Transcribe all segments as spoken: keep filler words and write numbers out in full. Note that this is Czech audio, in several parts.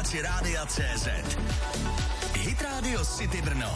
aplikaci Rádia tečka cé zet. Hit Radio City Brno.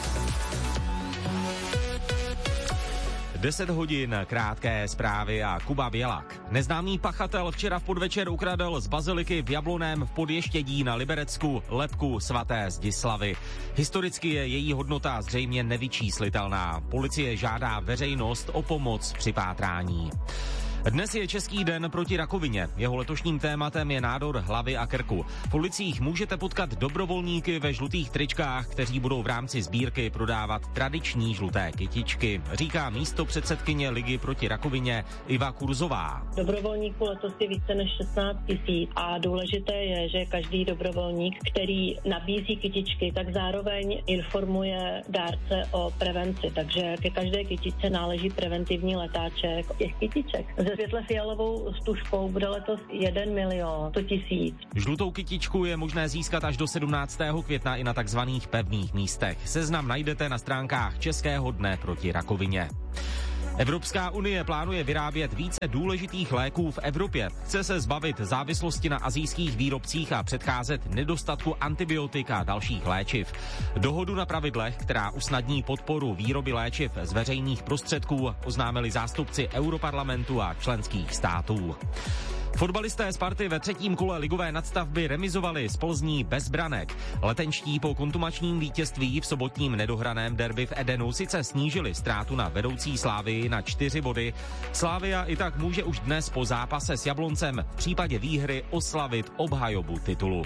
deset hodin, krátké zprávy a Kuba Bělak. Neznámý pachatel včera v podvečer ukradl z baziliky v Jablonném v Podještědí na Liberecku lebku svaté Zdislavy. Historicky je její hodnota zřejmě nevyčíslitelná. Policie žádá veřejnost o pomoc při pátrání. Dnes je Český den proti rakovině. Jeho letošním tématem je nádor hlavy a krku. V ulicích můžete potkat dobrovolníky ve žlutých tričkách, kteří budou v rámci sbírky prodávat tradiční žluté kytičky, říká místopředsedkyně Ligy proti rakovině Iva Kurzová. Dobrovolníků letos je více než šestnáct tisíc a důležité je, že každý dobrovolník, který nabízí kytičky, tak zároveň informuje dárce o prevenci. Takže ke každé kytičce náleží preventivní letáček těch kytiček. Se světle fialovou stužkou bude letos jeden milion sto tisíc. Žlutou kytičku je možné získat až do sedmnáctého května i na takzvaných pevných místech. Seznam najdete na stránkách Českého dne proti rakovině. Evropská unie plánuje vyrábět více důležitých léků v Evropě. Chce se zbavit závislosti na asijských výrobcích a předcházet nedostatku antibiotik a dalších léčiv. Dohodu na pravidlech, která usnadní podporu výroby léčiv z veřejných prostředků, oznámili zástupci Europarlamentu a členských států. Fotbalisté Sparty ve třetím kole ligové nadstavby remizovali z Plzní bez branek. Letenští po kontumačním vítězství v sobotním nedohraném derby v Edenu sice snížili ztrátu na vedoucí Slávii na čtyři body. Slavia i tak může už dnes po zápase s Jabloncem v případě výhry oslavit obhajobu titulu.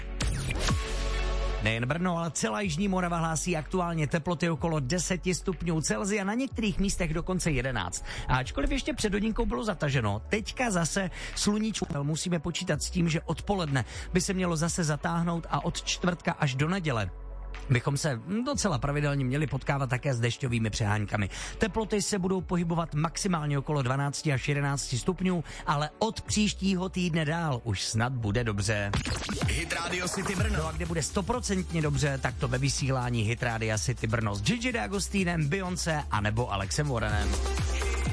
Nejen Brno, ale celá jižní Morava hlásí aktuálně teploty okolo deset stupňů Celsia, na některých místech dokonce jedenáct. A ačkoliv ještě před hodinkou bylo zataženo, teďka zase sluníčko. Musíme počítat s tím, že odpoledne by se mělo zase zatáhnout a od čtvrtka až do neděle bychom se docela pravidelně měli potkávat také s dešťovými přeháňkami. Teploty se budou pohybovat maximálně okolo dvanáct až jedenáct stupňů, ale od příštího týdne dál už snad bude dobře. Hit Radio City Brno. No a kde bude stoprocentně dobře, tak to ve vysílání Hit Radia City Brno s Gigi D'Agostinem, Beyoncé a nebo Alexem Warrenem.